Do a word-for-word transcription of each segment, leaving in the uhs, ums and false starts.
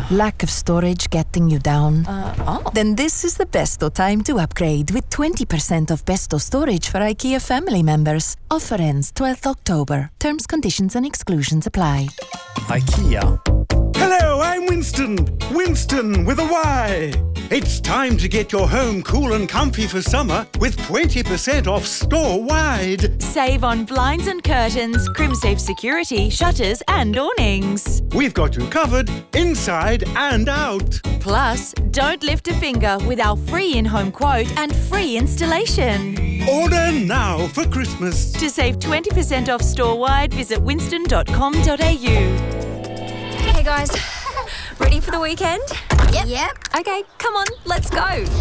Lack of storage getting you down? Uh, oh. Then this is the besto time to upgrade with twenty percent off besto storage for IKEA family members. Offer ends twelfth October. Terms, conditions and exclusions apply. IKEA. Hello, I'm Winston. Winston with a Y. It's time to get your home cool and comfy for summer with twenty percent off store-wide. Save on blinds and curtains, CrimSafe security, shutters and awnings. We've got you covered inside and out. Plus, don't lift a finger with our free in-home quote and free installation. Order now for Christmas. To save twenty percent off store-wide, visit winston dot com dot a u. Hey guys, ready for the weekend? Yep. Yep. Okay, come on, let's go. Yay!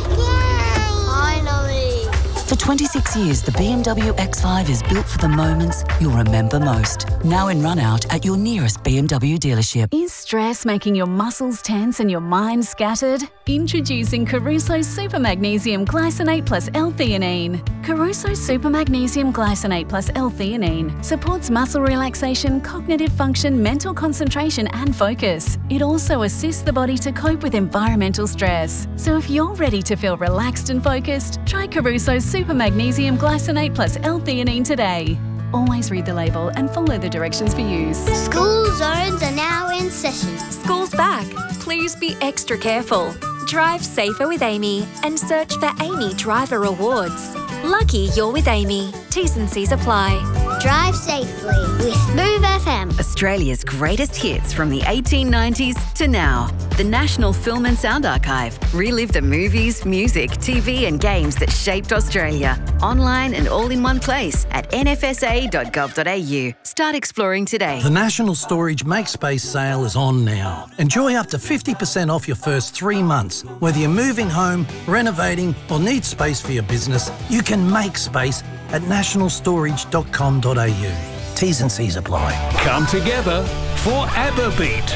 Finally. For twenty-six years, the B M W X five is built for the moments you'll remember most. Now in run-out at your nearest B M W dealership. Is stress making your muscles tense and your mind scattered? Introducing Caruso Super Magnesium Glycinate plus L-theanine. Caruso Super Magnesium Glycinate plus L-theanine supports muscle relaxation, cognitive function, mental concentration and focus. It also assists the body to cope with environmental stress. So if you're ready to feel relaxed and focused, try Caruso Super Magnesium Glycinate plus L-theanine today. Always read the label and follow the directions for use. School zones are now in session. School's back. Please be extra careful. Drive safer with Amy and search for Amy Driver Awards. Lucky you're with Amy. T's and C's apply. Drive safely with Smooth F M. Australia's greatest hits from the eighteen nineties to now. The National Film and Sound Archive. Relive the movies, music, T V and games that shaped Australia. Online and all in one place at n f s a dot gov dot a u. Start exploring today. The National Storage MakeSpace sale is on now. Enjoy up to fifty percent off your first three months. Whether you're moving home, renovating or need space for your business, you can make space at national storage dot com dot a u. T's and C's apply. Come together for ABBA Beat.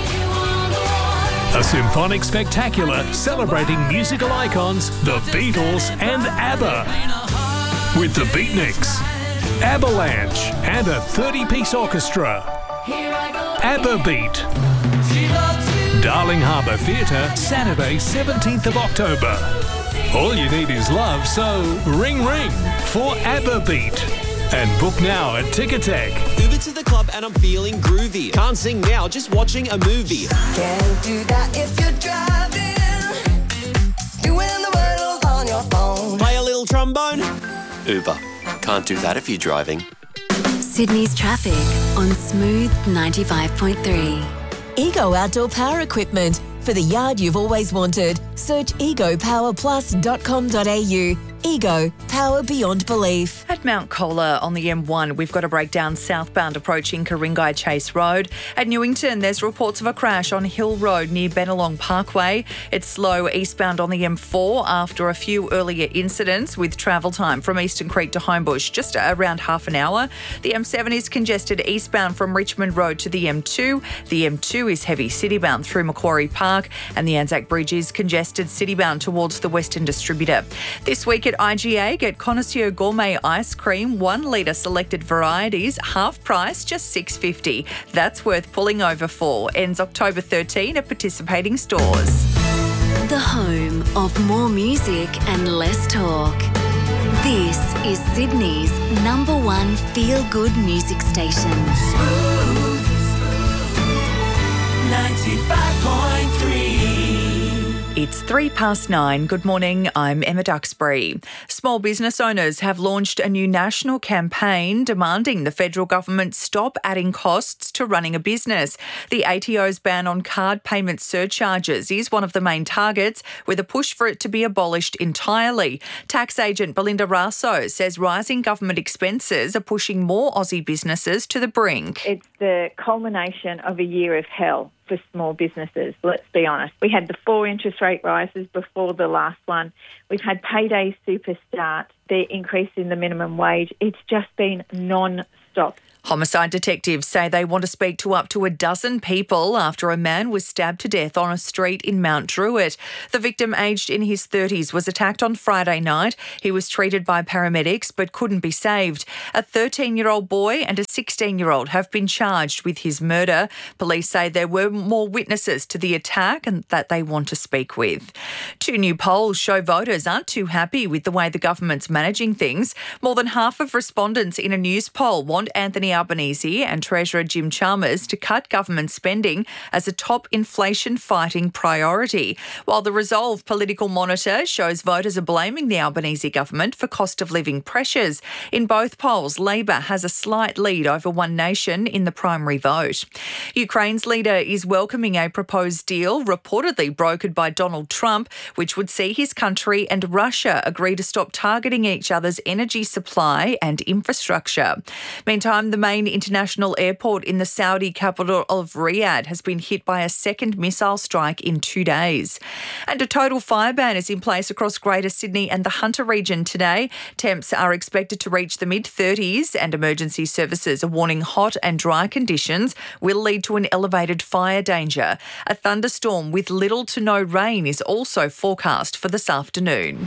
A symphonic spectacular celebrating musical icons, the Beatles and ABBA. With the Beatniks, Avalanche and a thirty-piece orchestra. ABBA Beat. Darling Harbour Theatre, Saturday seventeenth of October. All you need is love, so ring ring for ABBA Beat. And book now at Ticketek. Uber to the club and I'm feeling groovy. Can't sing now, just watching a movie. Can't do that if you're driving. Doing the wordle on your phone. Play a little trombone. Uber. Can't do that if you're driving. Sydney's traffic on Smooth ninety-five point three. Ego Outdoor Power Equipment. For the yard you've always wanted, search ego power plus dot com dot a u. Ego, power beyond belief. At Mount Colah on the M one, we've got a breakdown southbound approaching Ku-ring-gai Chase Road. At Newington, there's reports of a crash on Hill Road near Bennelong Parkway. It's slow eastbound on the M four after a few earlier incidents with travel time from Eastern Creek to Homebush just around half an hour. The M seven is congested eastbound from Richmond Road to the M two. The M two is heavy citybound through Macquarie Park, and the Anzac Bridge is congested citybound towards the Western Distributor. This week at I G A, get Connoisseur Gourmet Ice Cream, one litre selected varieties, half price, just six dollars fifty. That's worth pulling over for. Ends October thirteenth at participating stores. The home of more music and less talk. This is Sydney's number one feel-good music station. Smooth, ninety-five point three. It's three past nine. Good morning, I'm Emma Duxbury. Small business owners have launched a new national campaign demanding the federal government stop adding costs to running a business. The A T O's ban on card payment surcharges is one of the main targets, with a push for it to be abolished entirely. Tax agent Belinda Raso says rising government expenses are pushing more Aussie businesses to the brink. It's the culmination of a year of hell for small businesses, let's be honest. We had the four interest rate rises before the last one. We've had payday super start, the increase in the minimum wage. It's just been non-stop. Homicide detectives say they want to speak to up to a dozen people after a man was stabbed to death on a street in Mount Druitt. The victim, aged in his thirties, was attacked on Friday night. He was treated by paramedics but couldn't be saved. A thirteen-year-old boy and a sixteen-year-old have been charged with his murder. Police say there were more witnesses to the attack and that they want to speak with. Two new polls show voters aren't too happy with the way the government's managing things. More than half of respondents in a news poll want Anthony Albanese and Treasurer Jim Chalmers to cut government spending as a top inflation-fighting priority, while the Resolve political monitor shows voters are blaming the Albanese government for cost of living pressures. In both polls, Labor has a slight lead over One Nation in the primary vote. Ukraine's leader is welcoming a proposed deal reportedly brokered by Donald Trump, which would see his country and Russia agree to stop targeting each other's energy supply and infrastructure. Meantime, the main international airport in the Saudi capital of Riyadh has been hit by a second missile strike in two days. And a total fire ban is in place across Greater Sydney and the Hunter region today. Temps are expected to reach the mid-thirties and emergency services are warning hot and dry conditions will lead to an elevated fire danger. A thunderstorm with little to no rain is also forecast for this afternoon.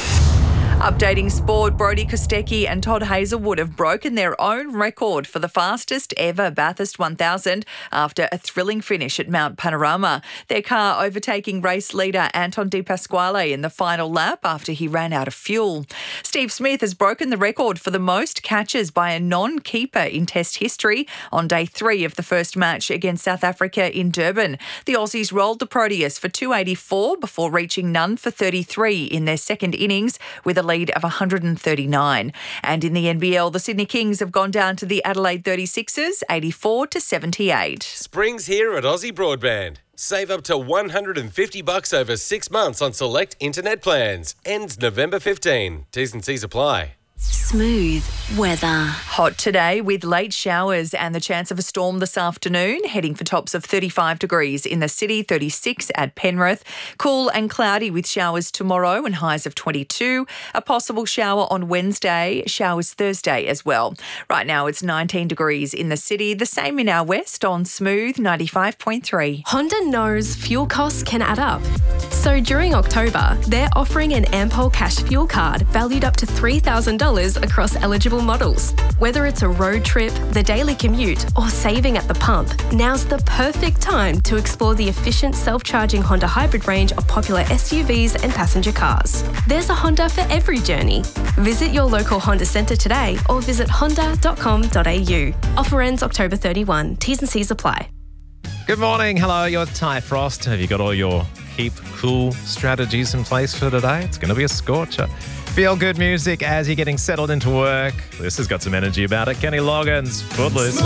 Updating sport, Brodie Kostecki and Todd Hazelwood have broken their own record for the fastest ever Bathurst one thousand after a thrilling finish at Mount Panorama. Their car overtaking race leader Anton De Pasquale in the final lap after he ran out of fuel. Steve Smith has broken the record for the most catches by a non-keeper in Test history on day three of the first match against South Africa in Durban. The Aussies rolled the Proteas for two eighty-four before reaching none for thirty-three in their second innings with a lead of one hundred thirty-nine. And in the N B L, the Sydney Kings have gone down to the Adelaide thirty-sixers, eighty-four to seventy-eight. Spring's here at Aussie Broadband. Save up to one hundred fifty bucks over six months on select internet plans. Ends November fifteenth. T's and C's apply. Smooth weather. Hot today with late showers and the chance of a storm this afternoon, heading for tops of thirty-five degrees in the city, thirty-six at Penrith. Cool and cloudy with showers tomorrow and highs of twenty-two. A possible shower on Wednesday, showers Thursday as well. Right now it's nineteen degrees in the city, the same in our west on Smooth ninety-five point three. Honda knows fuel costs can add up. So during October, they're offering an Ampol Cash fuel card valued up to three thousand dollars across eligible models. Whether it's a road trip, the daily commute, or saving at the pump, now's the perfect time to explore the efficient self-charging Honda hybrid range of popular S U Vs and passenger cars. There's a Honda for every journey. Visit your local Honda centre today or visit honda dot com dot a u. Offer ends October thirty-first. T's and C's apply. Good morning. Hello, you're Ty Frost. Have you got all your keep cool strategies in place for today? It's going to be a scorcher. Feel good music as you're getting settled into work. This has got some energy about it. Kenny Loggins, Footloose.